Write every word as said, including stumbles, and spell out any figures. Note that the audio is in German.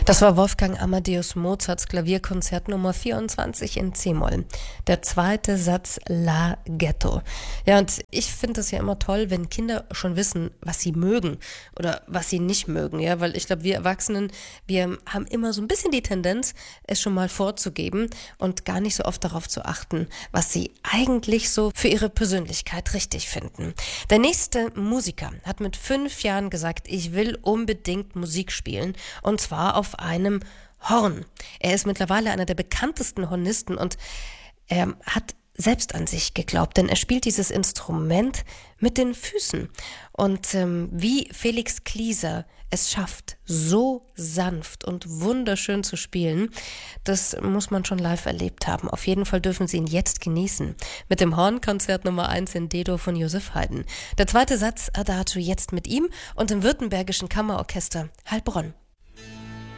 Das war Wolfgang Amadeus Mozarts Klavierkonzert Nummer vierundzwanzig in C-Moll. Der zweite Satz Larghetto. Ja, und ich finde es ja immer toll, wenn Kinder schon wissen, was sie mögen oder was sie nicht mögen, ja, weil ich glaube, wir Erwachsenen, wir haben immer so ein bisschen die Tendenz, es schon mal vorzugeben und gar nicht so oft darauf zu achten, was sie eigentlich so für ihre Persönlichkeit richtig finden. Der nächste Musiker hat mit fünf Jahren gesagt, ich will unbedingt Musik spielen, und zwar auf einem Horn. Er ist mittlerweile einer der bekanntesten Hornisten und er hat selbst an sich geglaubt, denn er spielt dieses Instrument mit den Füßen. Und ähm, wie Felix Klieser es schafft, so sanft und wunderschön zu spielen, das muss man schon live erlebt haben. Auf jeden Fall dürfen Sie ihn jetzt genießen. Mit dem Hornkonzert Nummer eins in D-Dur von Josef Haydn. Der zweite Satz Adagio jetzt mit ihm und im Württembergischen Kammerorchester Heilbronn.